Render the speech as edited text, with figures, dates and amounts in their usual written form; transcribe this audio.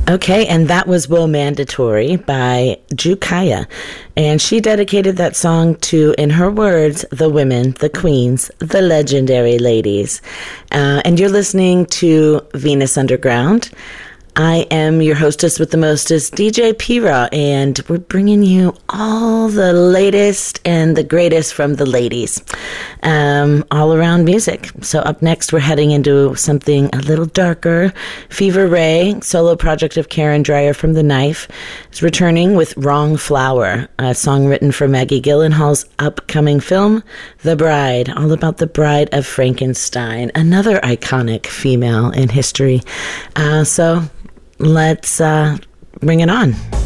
Okay, and that was Will Mandatory by Jukaya. And she dedicated that song to, in her words, the women, the queens, the legendary ladies. And you're listening to Venus Underground. I am your hostess with the mostest, DJ P-Raw, and we're bringing you all the latest and the greatest from the ladies, all around music. So up next, we're heading into something a little darker. Fever Ray, solo project of Karen Dreyer from The Knife, is returning with Wrong Flower, a song written for Maggie Gyllenhaal's upcoming film, The Bride, all about the bride of Frankenstein, another iconic female in history. So let's bring it on.